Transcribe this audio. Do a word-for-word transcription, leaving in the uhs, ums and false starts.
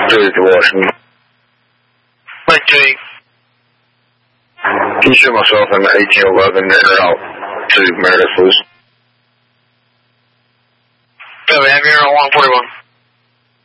对，我是。 nineteen. Can you show myself in eighteen eleven and out to Meredith, please? Copy, have you on one forty-one.